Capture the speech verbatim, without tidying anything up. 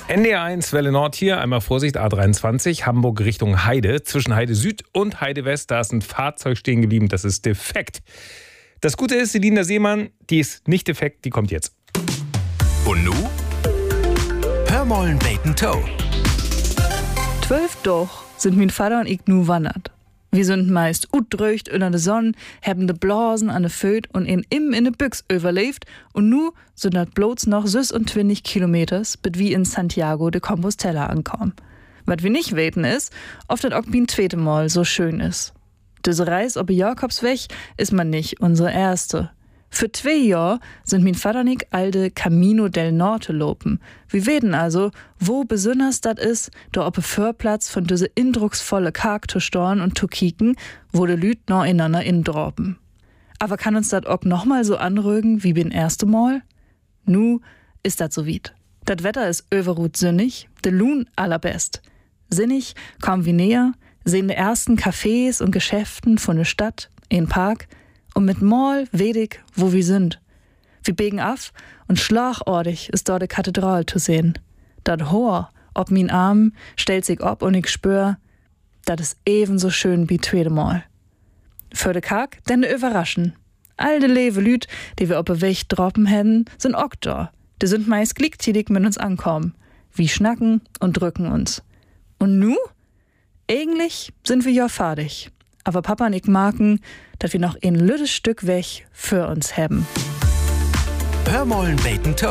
N D R eins Welle Nord hier, einmal Vorsicht, A dreiundzwanzig, Hamburg Richtung Heide. Zwischen Heide Süd und Heide West, da ist ein Fahrzeug stehen geblieben, das ist defekt. Das Gute ist, die Linda Seemann, die ist nicht defekt, die kommt jetzt. Und nu? Hör mollen Bacon Toe. Zwölf doch sind mein Vater und ich nu wandert. Wir sind meist utdröcht unter der Sonne, haben de Blasen an de Föt und in im in de Büchs überlebt und nu sind dat bloß noch sechsundzwanzig Kilometers, bis wir in Santiago de Compostela ankommen. Was wir nicht weten ist, ob das auch bin zweite Mal so schön ist. Diese Reise ob Jakobsweg ist man nicht unsere erste. Für zwei Jahre sind mein Vater und ich alte Camino del Norte lopen. Wir weten also, wo besonders das ist, da op a Förplatz von diese indrucksvolle Karg zu storn und zu kicken, wo de Lüt noch ineinander indroppen. Aber kann uns das auch nochmal so anrügen wie beim ersten Mal? Nu ist das so weit. Das Wetter ist überrut sinnig, de Lun allerbest. Sinnig kommen wir näher, sehen de ersten Cafés und Geschäften von der Stadt, in Park, und mit Mal wedig, wo wir sind. Wir biegen af und schlagortig ist dort die Kathedral zu sehen. Dat Hoher ob min Arm stellt sich ob und ich spür, dat ist ebenso schön wie zweite Mal. Für de Karg denn de Überraschen. All de lewe Lüt, die wir op de Weg droppen hätten, sind auch da. Die sind meist gleichzeitig mit uns ankommen. Wir schnacken und drücken uns. Und nu? Eigentlich sind wir ja fertig. Aber Papa und ich merken, dass wir noch ein lüttes Stück weg für uns haben. Hör mollen Bacon Toe.